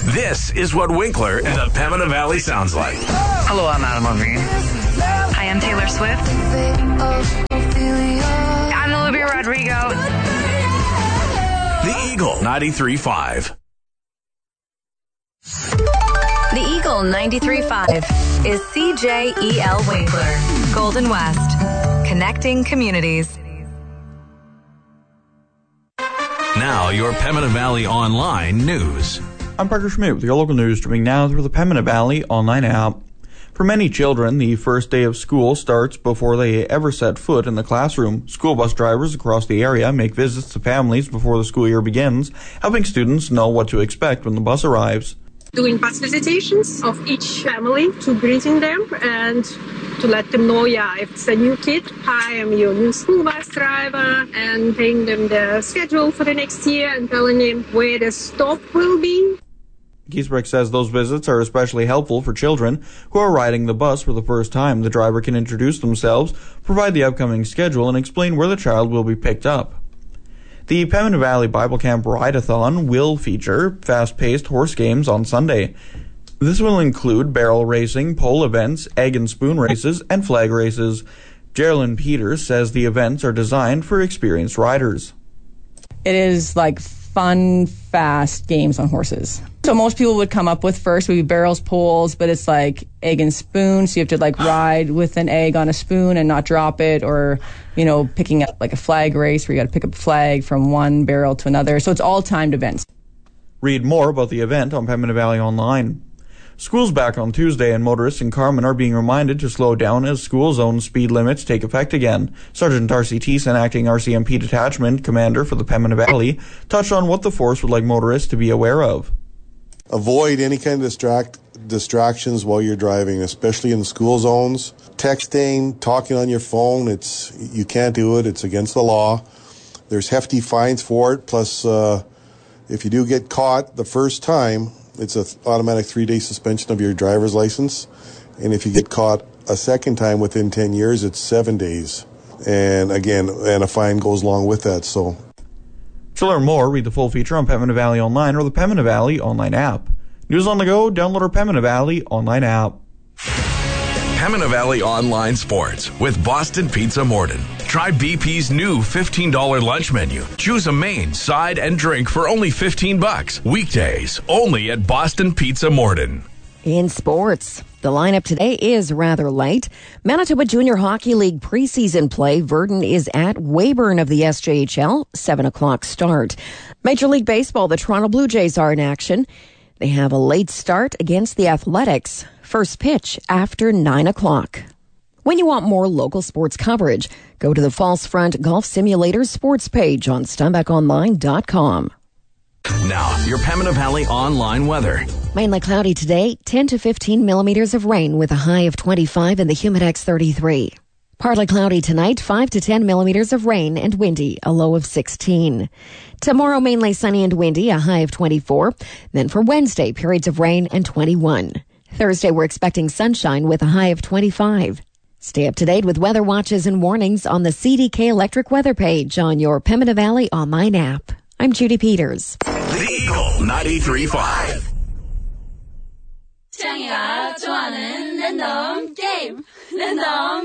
This is what Winkler and the Pembina Valley sounds like. Hello, I'm Adam Levine. Hi, I'm Taylor Swift. I'm Olivia Rodrigo. The Eagle 93.5. The Eagle 93.5 is CJEL Winkler, Golden West, connecting communities. Now, your Pembina Valley Online news. I'm Parker Schmidt with your local news, streaming now through the Pembina Valley Online app. For many children, the first day of school starts before they ever set foot in the classroom. School bus drivers across the area make visits to families before the school year begins, helping students know what to expect when the bus arrives. Doing bus visitations of each family to greeting them and to let them know, if it's a new kid, hi, I'm your new school bus driver, and telling them the schedule for the next year and telling them where the stop will be. Giesbrecht says those visits are especially helpful for children who are riding the bus for the first time. The driver can introduce themselves, provide the upcoming schedule, and explain where the child will be picked up. The Pembina Valley Bible Camp Ride-a-thon will feature fast-paced horse games on Sunday. This will include barrel racing, pole events, egg and spoon races, and flag races. Geraldine Peters says the events are designed for experienced riders. It is like fun, fast games on horses. So most people would come up with first would be barrels, poles, but it's like egg and spoon. So you have to ride with an egg on a spoon and not drop it, or, picking up like a flag race where you got to pick up a flag from one barrel to another. So it's all timed events. Read more about the event on Pembina Valley Online. School's back on Tuesday, and motorists in Carman are being reminded to slow down as school zone speed limits take effect again. Sergeant Darcy Thiessen, acting RCMP Detachment Commander for the Pembina Valley, touched on what the force would like motorists to be aware of. Avoid any kind of distractions while you're driving, especially in the school zones. Texting, talking on your phone, you can't do it. It's against the law. There's hefty fines for it. Plus, if you do get caught the first time, it's an automatic 3-day suspension of your driver's license. And if you get caught a second time within 10 years, it's 7 days. And again, a fine goes along with that. So, to learn more, read the full feature on Pembina Valley Online or the Pembina Valley Online app. News on the go, download our Pembina Valley Online app. Pembina Valley Online Sports with Boston Pizza Morden. Try BP's new $15 lunch menu. Choose a main, side, and drink for only $15. Weekdays, only at Boston Pizza Morden. In sports, the lineup today is rather light. Manitoba Junior Hockey League preseason play. Verdon is at Weyburn of the SJHL, 7 o'clock start. Major League Baseball, the Toronto Blue Jays are in action. They have a late start against the Athletics. First pitch after 9 o'clock. When you want more local sports coverage, go to the False Front Golf Simulator sports page on SteinbeckOnline.com. Now, your Pembina Valley Online weather. Mainly cloudy today, 10 to 15 millimeters of rain with a high of 25 and the Humidex 33. Partly cloudy tonight, 5 to 10 millimeters of rain and windy, a low of 16. Tomorrow, mainly sunny and windy, a high of 24. Then for Wednesday, periods of rain and 21. Thursday, we're expecting sunshine with a high of 25. Stay up to date with weather watches and warnings on the CDK Electric weather page on your Pembina Valley Online app. I'm Judy Peters. The Eagle 93.5. 장이가 좋아하는 랜덤 게임. 랜덤